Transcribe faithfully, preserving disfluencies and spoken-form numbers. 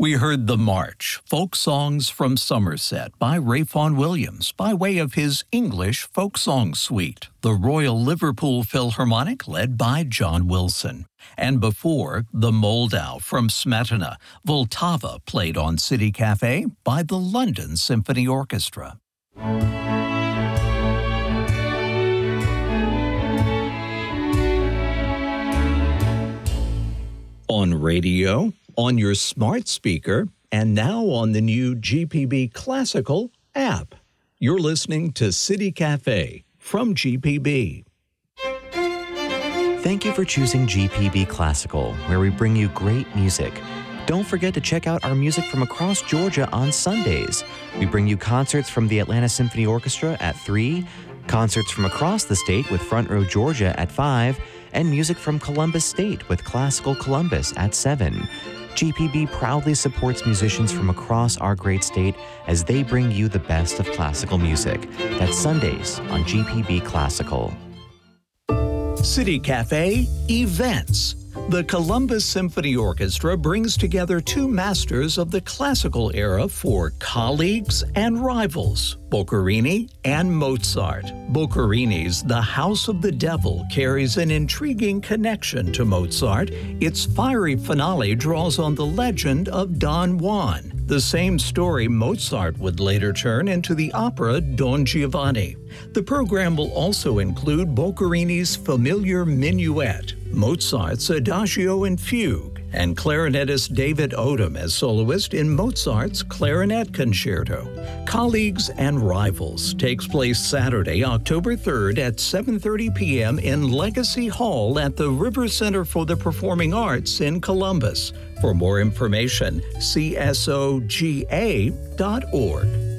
We heard The March, folk songs from Somerset by Ray Vaughan Williams by way of his English folk song suite, the Royal Liverpool Philharmonic led by John Wilson. And before, The Moldau from Smetana, Vltava played on City Cafe by the London Symphony Orchestra. On radio, on your smart speaker, and now on the new G P B Classical app. You're listening to City Cafe from G P B. Thank you for choosing G P B Classical, where we bring you great music. Don't forget to check out our music from across Georgia on Sundays. We bring you concerts from the Atlanta Symphony Orchestra at three, concerts from across the state with Front Row Georgia at five, and music from Columbus State with Classical Columbus at seven. G P B proudly supports musicians from across our great state as they bring you the best of classical music. That's Sundays on G P B Classical. City Cafe Events. The Columbus Symphony Orchestra brings together two masters of the classical era for colleagues and rivals, Boccherini and Mozart. Boccherini's The House of the Devil carries an intriguing connection to Mozart. Its fiery finale draws on the legend of Don Juan, the same story Mozart would later turn into the opera Don Giovanni. The program will also include Boccherini's familiar minuet, Mozart's Adagio and Fugue, and clarinetist David Odom as soloist in Mozart's Clarinet Concerto. Colleagues and Rivals takes place Saturday, October third at seven thirty p.m. in Legacy Hall at the River Center for the Performing Arts in Columbus. For more information, c s o g a dot org.